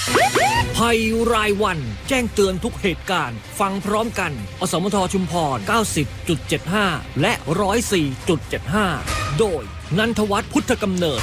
ภัยรายวันแจ้งเตือนทุกเหตุการณ์ฟังพร้อมกันอสมทชุมพร 90.75 และ 104.75 โดยนันทวัฒน์พุทธกำเนิด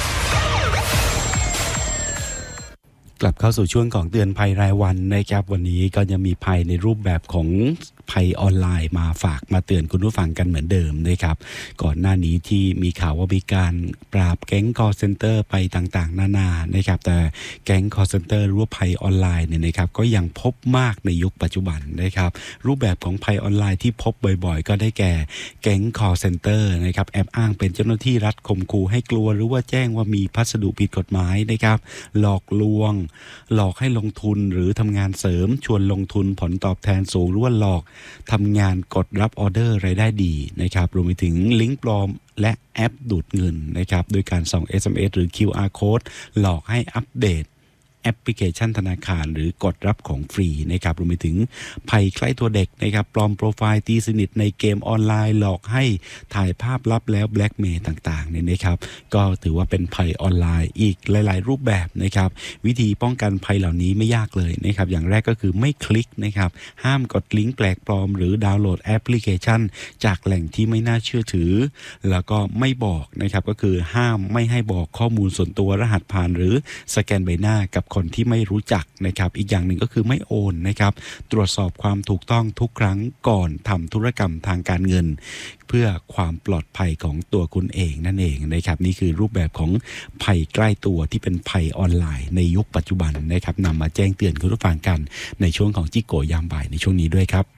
กลับเข้าสู่ช่วงของเตือนภัยรายวันนะครับวันนี้ก็ยังมีภัยในรูปแบบของภัยออนไลน์มาฝากมาเตือนคุณผู้ฟังกันเหมือนเดิมนะครับก่อนหน้านี้ที่มีข่าวว่ามีการปราบแก๊งคอลเซ็นเตอร์ไปต่างๆนานานะครับแต่แก๊งคอลเซ็นเตอร์หรือว่าภัยออนไลน์เนี่ยนะครับก็ยังพบมากในยุคปัจจุบันนะครับรูปแบบของภัยออนไลน์ที่พบบ่อยๆก็ได้แก่แก๊งคอลเซ็นเตอร์นะครับแอบอ้างเป็นเจ้าหน้าที่รัฐข่มขู่ให้กลัวหรือว่าแจ้งว่ามีพัสดุผิดกฎหมายนะครับหลอกลวงหลอกให้ลงทุนหรือทำงานเสริมชวนลงทุนผลตอบแทนสูงหรือว่าหลอกทำงานกดรับออเดอร์รายได้ดีนะครับรวมไปถึงลิงก์ปลอมและแอปดูดเงินนะครับโดยการส่ง SMS หรือ QR Code หลอกให้อัปเดตแอปพลิเคชันธนาคารหรือกดรับของฟรีนะครับรวมไปถึงภัยใกล้ตัวเด็กนะครับปลอมโปรไฟล์ตีสนิทในเกมออนไลน์หลอกให้ถ่ายภาพลับแล้วแบล็กเมย์ต่างๆเนี่ยนะครับก็ถือว่าเป็นภัยออนไลน์อีกหลายๆรูปแบบนะครับวิธีป้องกันภัยเหล่านี้ไม่ยากเลยนะครับอย่างแรกก็คือไม่คลิกนะครับห้ามกดลิงก์แปลกปลอมหรือดาวน์โหลดแอปพลิเคชันจากแหล่งที่ไม่น่าเชื่อถือแล้วก็ไม่บอกนะครับก็คือห้ามไม่ให้บอกข้อมูลส่วนตัวรหัสผ่านหรือสแกนใบหน้ากับคนที่ไม่รู้จักนะครับอีกอย่างหนึ่งก็คือไม่โอนนะครับตรวจสอบความถูกต้องทุกครั้งก่อนทำธุรกรรมทางการเงินเพื่อความปลอดภัยของตัวคุณเองนั่นเองนะครับนี่คือรูปแบบของภัยใกล้ตัวที่เป็นภัยออนไลน์ในยุคปัจจุบันนะครับนำมาแจ้งเตือนคุณผู้ฟังกันในช่วงของจิโกยามบ่ายในช่วงนี้ด้วยครับ